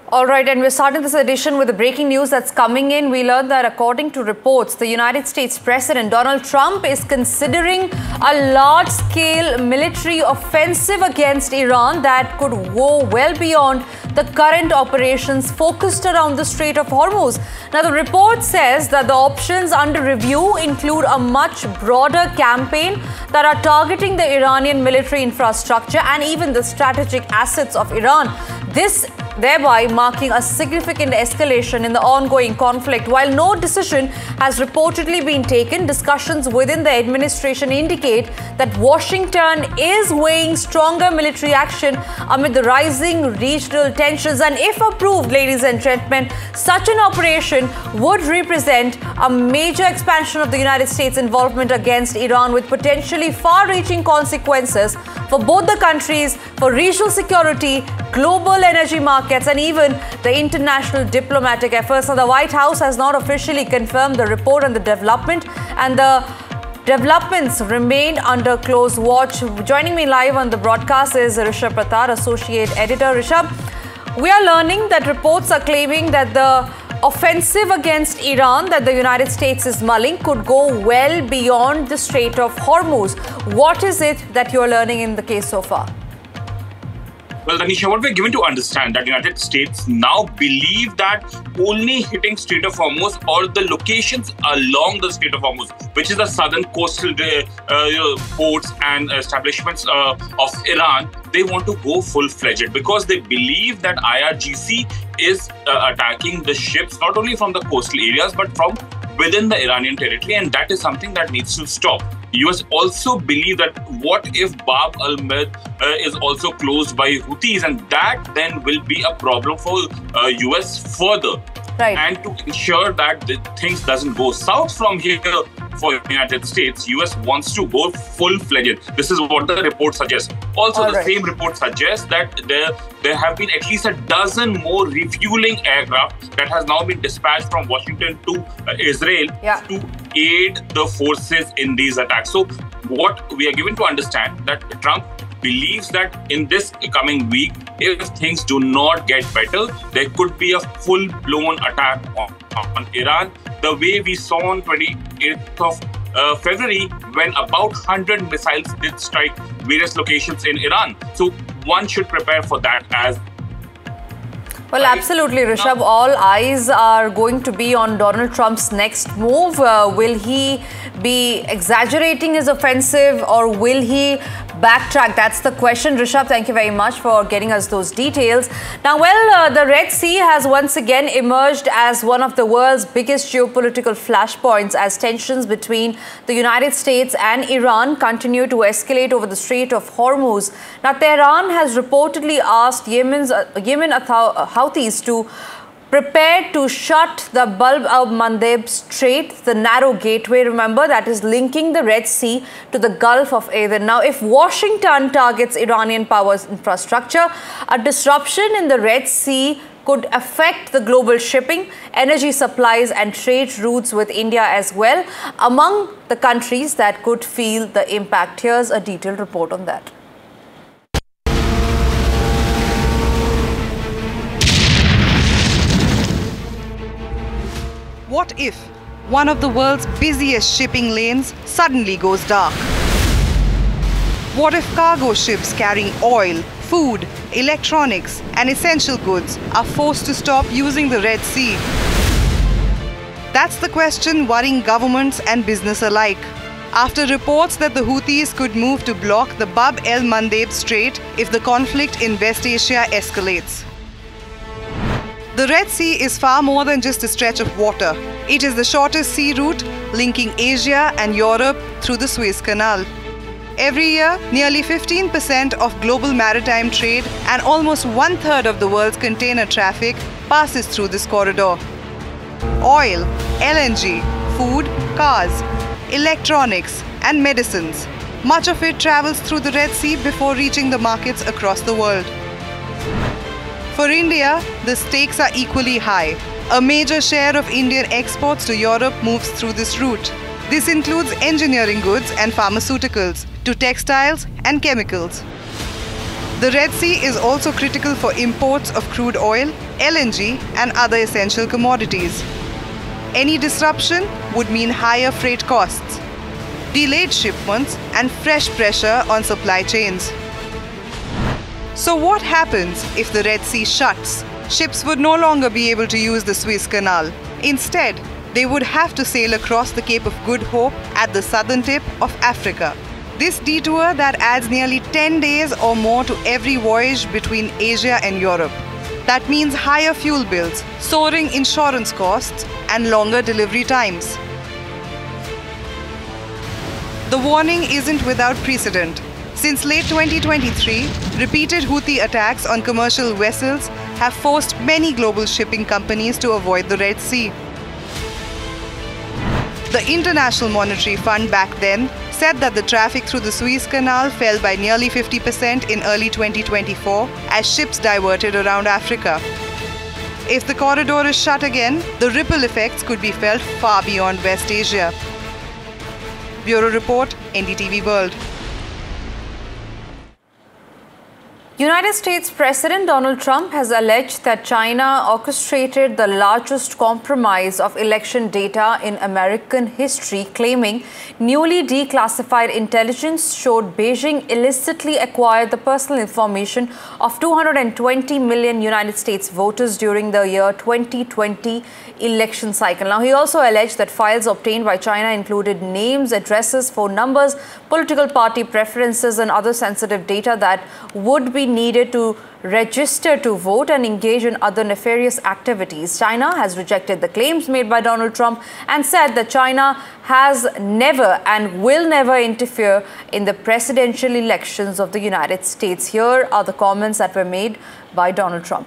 All right, and we're starting this edition with the breaking news that's coming in. We learned that according to reports, the United States President Donald Trump is considering a large-scale military offensive against Iran that could go well beyond the current operations focused around the Strait of Hormuz. Now, the report says that the options under review include a much broader campaign that are targeting the Iranian military infrastructure and even the strategic assets of Iran. This thereby marking a significant escalation in the ongoing conflict. While no decision has reportedly been taken, discussions within the administration indicate that Washington is weighing stronger military action amid the rising regional tensions. And if approved, ladies and gentlemen, such an operation would represent a major expansion of the United States' involvement against Iran, with potentially far-reaching consequences for both the countries, for regional security, global energy markets, and even the international diplomatic efforts. Now, the White House has not officially confirmed the report and the development, and the developments remain under close watch. Joining me live on the broadcast is Rishabh Pratar, Associate Editor. Rishabh, we are learning that reports are claiming that the offensive against Iran that the United States is mulling could go well beyond the Strait of Hormuz. What is it that you are learning in the case so far? Well, Tanisha, what we're given to understand that the United States now believe that only hitting Strait of Hormuz or the locations along the Strait of Hormuz, which is the southern coastal ports and establishments of Iran, they want to go full-fledged because they believe that IRGC is attacking the ships not only from the coastal areas but from within the Iranian territory, and that is something that needs to stop. US also believe that what if Bab al-Mandeb is also closed by Houthis, and that then will be a problem for US further. Right. And to ensure that the things doesn't go south from here for the United States, US wants to go full-fledged. This is what the report suggests. Also, the same report suggests that there have been at least a dozen more refueling aircraft that has now been dispatched from Washington to Israel to aid the forces in these attacks. So what we are given to understand that Trump believes that in this coming week, if things do not get better, there could be a full-blown attack on Iran, the way we saw on 28th of February when about 100 missiles did strike various locations in Iran. So one should prepare for that as well. Absolutely, Rishabh. All eyes are going to be on Donald Trump's next move. Will he be exaggerating his offensive, or will he backtrack? That's the question. Rishabh, thank you very much for getting us those details. Now, the Red Sea has once again emerged as one of the world's biggest geopolitical flashpoints as tensions between the United States and Iran continue to escalate over the Strait of Hormuz. Now, Tehran has reportedly asked Yemen Houthis to prepare to shut the Bab al-Mandeb Strait, the narrow gateway, remember, that is linking the Red Sea to the Gulf of Aden. Now, if Washington targets Iranian power infrastructure, a disruption in the Red Sea could affect the global shipping, energy supplies and trade routes with India as well, among the countries that could feel the impact. Here's a detailed report on that. What if one of the world's busiest shipping lanes suddenly goes dark? What if cargo ships carrying oil, food, electronics, and essential goods are forced to stop using the Red Sea? That's the question worrying governments and business alike. After reports that the Houthis could move to block the Bab el-Mandeb Strait if the conflict in West Asia escalates. The Red Sea is far more than just a stretch of water. It is the shortest sea route linking Asia and Europe through the Suez Canal. Every year, nearly 15% of global maritime trade and almost one-third of the world's container traffic passes through this corridor. Oil, LNG, food, cars, electronics, and medicines. Much of it travels through the Red Sea before reaching the markets across the world. For India, the stakes are equally high. A major share of Indian exports to Europe moves through this route. This includes engineering goods and pharmaceuticals, to textiles and chemicals. The Red Sea is also critical for imports of crude oil, LNG, and other essential commodities. Any disruption would mean higher freight costs, delayed shipments, and fresh pressure on supply chains. So what happens if the Red Sea shuts? Ships would no longer be able to use the Suez Canal. Instead, they would have to sail across the Cape of Good Hope at the southern tip of Africa. This detour that adds nearly 10 days or more to every voyage between Asia and Europe. That means higher fuel bills, soaring insurance costs, and longer delivery times. The warning isn't without precedent. Since late 2023, repeated Houthi attacks on commercial vessels have forced many global shipping companies to avoid the Red Sea. The International Monetary Fund back then said that the traffic through the Suez Canal fell by nearly 50% in early 2024 as ships diverted around Africa. If the corridor is shut again, the ripple effects could be felt far beyond West Asia. Bureau Report, NDTV World. United States President Donald Trump has alleged that China orchestrated the largest compromise of election data in American history, claiming newly declassified intelligence showed Beijing illicitly acquired the personal information of 220 million United States voters during the year 2020 election cycle. Now, he also alleged that files obtained by China included names, addresses, phone numbers, political party preferences, and other sensitive data that would be needed to register to vote and engage in other nefarious activities. China has rejected the claims made by Donald Trump and said that China has never and will never interfere in the presidential elections of the United States. Here are the comments that were made by Donald Trump.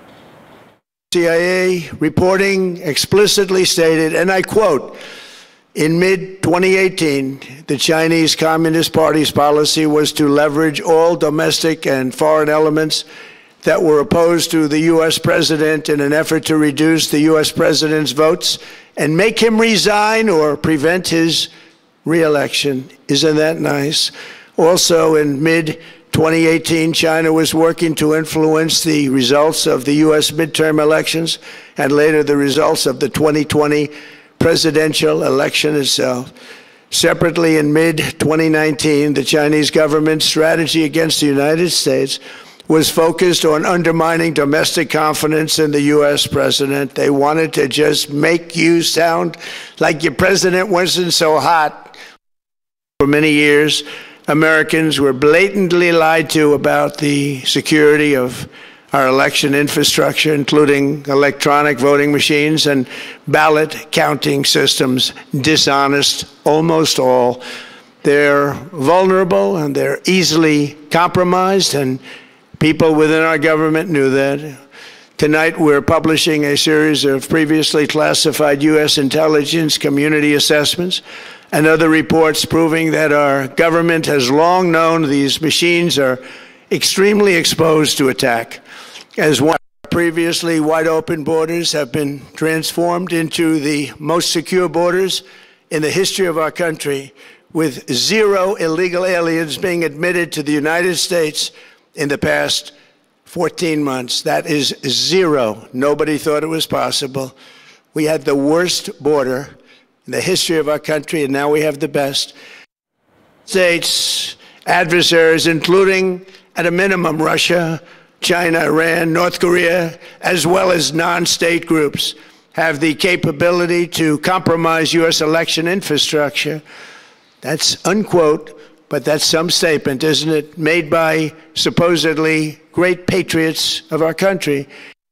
CIA reporting explicitly stated, and I quote, in mid-2018, the Chinese Communist Party's policy was to leverage all domestic and foreign elements that were opposed to the U.S. president in an effort to reduce the U.S. president's votes and make him resign or prevent his re-election. Isn't that nice? Also, in mid-2018, China was working to influence the results of the U.S. midterm elections and later the results of the 2020 presidential election itself. Separately, in mid-2019, the Chinese government's strategy against the United States was focused on undermining domestic confidence in the U.S. president. They wanted to just make you sound like your president wasn't so hot. For many years, Americans were blatantly lied to about the security of our election infrastructure, including electronic voting machines and ballot counting systems, dishonest, almost all. They're vulnerable and they're easily compromised, and people within our government knew that. Tonight, we're publishing a series of previously classified U.S. intelligence community assessments and other reports proving that our government has long known these machines are extremely exposed to attack. As one, previously wide open borders have been transformed into the most secure borders in the history of our country, with 0 illegal aliens being admitted to the United States in the past 14 months. That is 0. Nobody thought it was possible. We had the worst border in the history of our country, and now we have the best. States adversaries, including at a minimum Russia, China, Iran, North Korea, as well as non-state groups, have the capability to compromise U.S. election infrastructure. That's unquote, but that's some statement, isn't it? Made by supposedly great patriots of our country.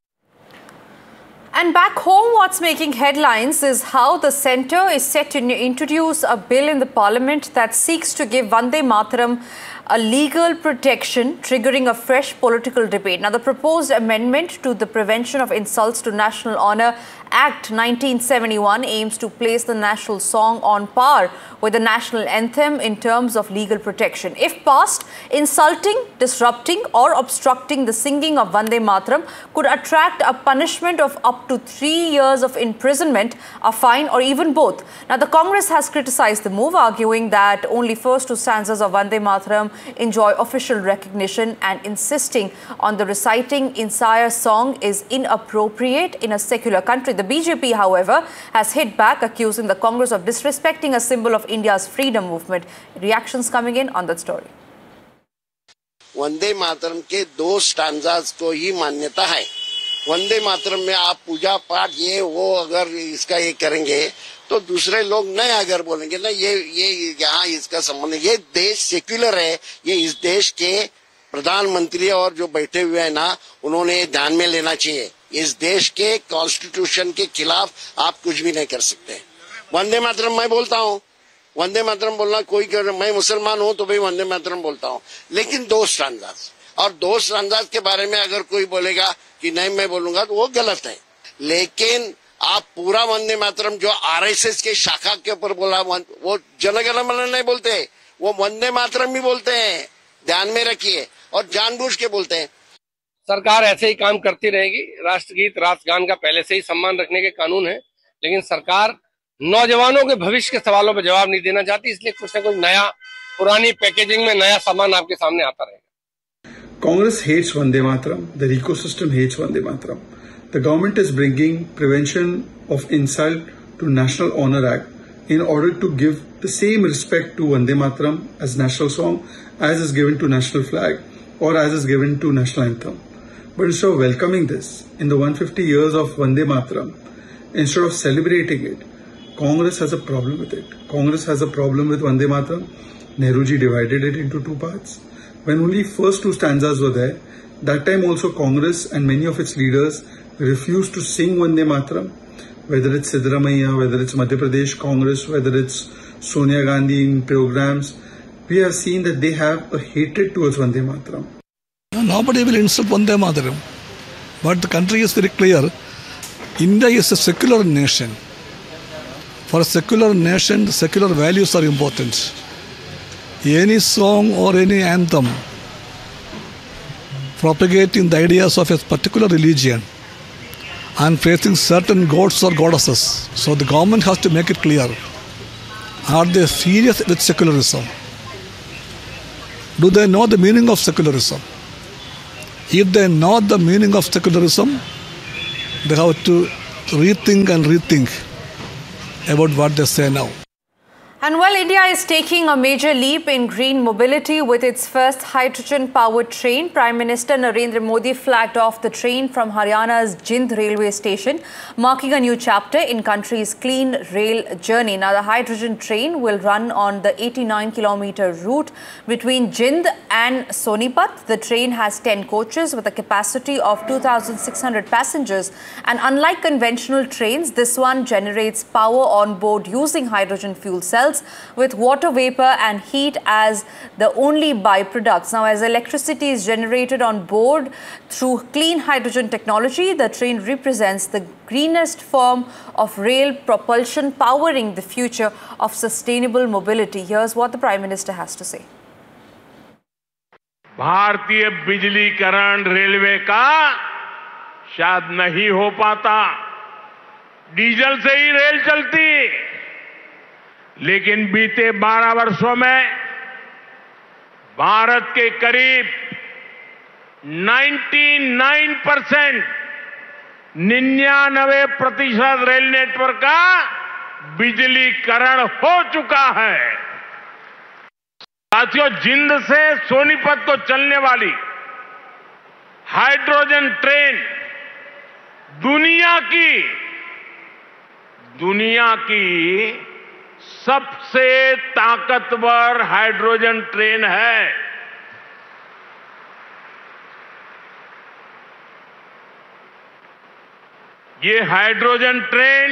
And back home, what's making headlines is how the centre is set to introduce a bill in the parliament that seeks to give Vande Mataram a legal protection, triggering a fresh political debate. Now, the proposed amendment to the Prevention of Insults to National Honour Act 1971 aims to place the national song on par with the national anthem in terms of legal protection. If passed, insulting, disrupting or obstructing the singing of Vande Mataram could attract a punishment of up to 3 years of imprisonment, a fine or even both. Now, the Congress has criticised the move, arguing that only first 2 stanzas of Vande Mataram enjoy official recognition, and insisting on the reciting entire song is inappropriate in a secular country. The BJP, however, has hit back, accusing the Congress of disrespecting a symbol of India's freedom movement. Reactions coming in on that story. Vande Mataram के 2 stanzas को ही मान्यता है। वंदे मातरम में आप पूजा पाठ ये वो अगर इसका ये करेंगे तो दूसरे लोग नहीं अगर बोलेंगे ना ये यहाँ इसका संबंध, ये देश सेक्युलर है। ये इस देश के प्रधानमंत्री और जो बैठे हुए हैं ना, उन्होंने ध्यान में लेना चाहिए। इस देश के कॉन्स्टिट्यूशन के खिलाफ आप कुछ भी नहीं कर सकते। वंदे मातरम मैं बोलता हूँ, वंदे मातरम बोलना कोई कर, मैं मुसलमान हूं तो भाई वंदे मातरम बोलता हूं, लेकिन 2 स्टैंजास और 2 स्टैंजास के बारे में अगर कोई बोलेगा कि नहीं मैं बोलूंगा तो वो गलत है। लेकिन आप पूरा वंदे मातरम जो आरएसएस के शाखा के ऊपर बोला, वो जनगण मन नहीं बोलते, वो वंदे मातरम भी बोलते हैं। ध्यान में रखिए, और जानबूझ के बोलते हैं। सरकार ऐसे ही काम करती रहेगी। राष्ट्रगीत राष्ट्रगान का पहले से ही सम्मान रखने के कानून है, लेकिन सरकार नौजवानों के भविष्य के सवालों पर जवाब नहीं देना चाहती, इसलिए कुछ न कुछ नया, पुरानी पैकेजिंग में नया सामान आपके सामने आता रहेगा। Congress hates Vande Mataram. The ecosystem hates Vande Mataram. The government is bringing Prevention of Insult to National Honor Act in order to give the same respect to Vande Mataram as national song as is given to national flag or as is given to national anthem. But instead of welcoming this in the 150 years of Vande Mataram, instead of celebrating it, Congress has a problem with it. Congress has a problem with Vande Mataram. Nehruji divided it into 2 parts. When only first 2 stanzas were there, that time also Congress and many of its leaders refused to sing Vande Mataram. Whether it's Siddaramaiah, whether it's Madhya Pradesh Congress, whether it's Sonia Gandhi in programs, we have seen that they have a hatred towards Vande Mataram. Nobody will insult Vande Mataram. But the country is very clear. India is a secular nation. For a secular nation, the secular values are important. Any song or any anthem propagating the ideas of a particular religion and praising certain gods or goddesses. So the government has to make it clear. Are they serious with secularism? Do they know the meaning of secularism? If they know the meaning of secularism, they have to rethink about what they say now. And while India is taking a major leap in green mobility with its first hydrogen-powered train, Prime Minister Narendra Modi flagged off the train from Haryana's Jind railway station, marking a new chapter in country's clean rail journey. Now, the hydrogen train will run on the 89-kilometer route between Jind and Sonipat. The train has 10 coaches with a capacity of 2,600 passengers. And unlike conventional trains, this one generates power on board using hydrogen fuel cells, with water vapor and heat as the only byproducts. Now, as electricity is generated on board through clean hydrogen technology, the train represents the greenest form of rail propulsion, powering the future of sustainable mobility. Here's what the Prime Minister has to say. भारतीय बिजलीकरण railway का शायद नहीं हो पाता, diesel से ही rail चलती, लेकिन बीते 12 वर्षों में भारत के करीब 99% रेल नेटवर्क का बिजलीकरण हो चुका है। साथियों, जिंद से सोनीपत को चलने वाली हाइड्रोजन ट्रेन दुनिया की सबसे ताकतवर हाइड्रोजन ट्रेन है। ये हाइड्रोजन ट्रेन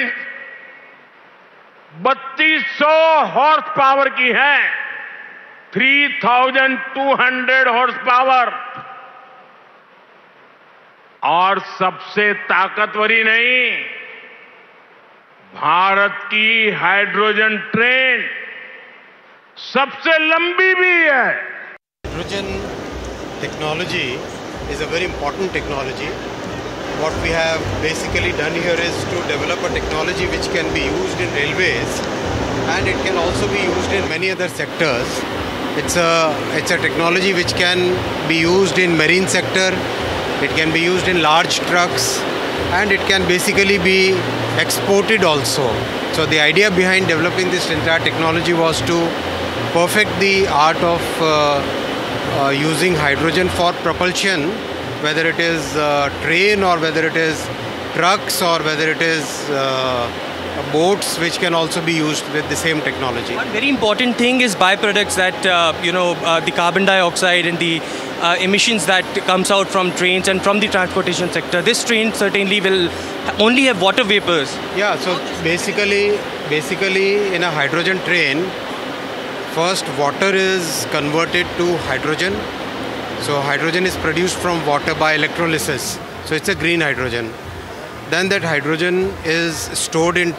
3200 हॉर्स पावर की है, 3200 हॉर्स पावर। और सबसे ताकतवर ही नहीं, भारत की हाइड्रोजन ट्रेन सबसे लंबी भी है। Hydrogen technology is a very important technology. What we have basically done here is to develop a technology which can be used in railways, and it can also be used in many other sectors. It's a technology which can be used in marine sector, it can be used in large trucks, and it can basically be exported also. So the idea behind developing this entire technology was to perfect the art of using hydrogen for propulsion, whether it is train or whether it is trucks or whether it is boats, which can also be used with the same technology. One very important thing is byproducts that the carbon dioxide and the emissions that comes out from trains and from the transportation sector. This train certainly will only have water vapors. Yeah, so basically in a hydrogen train, first water is converted to hydrogen. So hydrogen is produced from water by electrolysis. So it's a green hydrogen. Then that hydrogen is stored in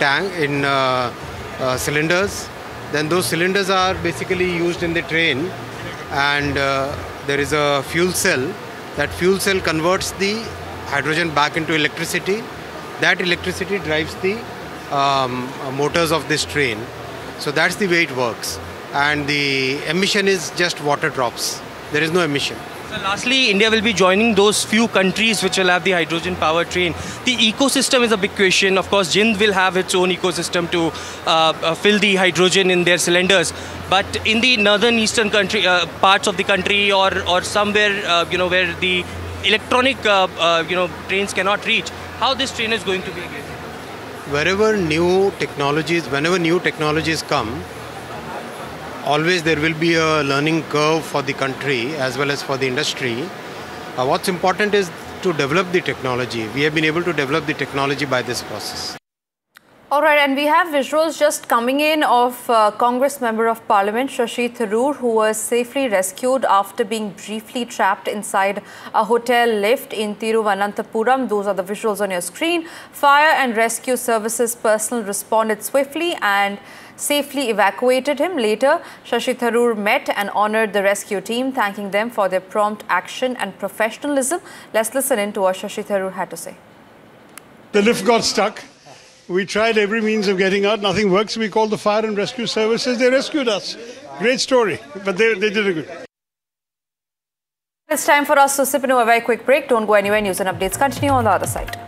cylinders. Then those cylinders are basically used in the train, and there is a fuel cell. That fuel cell converts the hydrogen back into electricity. That electricity drives the motors of this train. So that's the way it works. And the emission is just water drops. There is no emission. So lastly, India will be joining those few countries which will have the hydrogen power train. The ecosystem is a big question. Of course, Jind will have its own ecosystem to fill the hydrogen in their cylinders. But in the northern eastern country, parts of the country, or somewhere where the electronic trains cannot reach, how this train is going to be again? Whenever new technologies come, always there will be a learning curve for the country as well as for the industry. What's important is to develop the technology. We have been able to develop the technology by this process. All right, and we have visuals just coming in of Congress Member of Parliament Shashi Tharoor, who was safely rescued after being briefly trapped inside a hotel lift in Thiruvananthapuram. Those are the visuals on your screen. Fire and rescue services personnel responded swiftly and safely evacuated him. Later, Shashi Tharoor met and honored the rescue team, thanking them for their prompt action and professionalism. Let's listen in to what Shashi Tharoor had to say. The lift got stuck. We tried every means of getting out. Nothing works. We called the fire and rescue services. They rescued us. Great story. But they did a good. It's time for us to sip into a very quick break. Don't go anywhere. News and updates continue on the other side.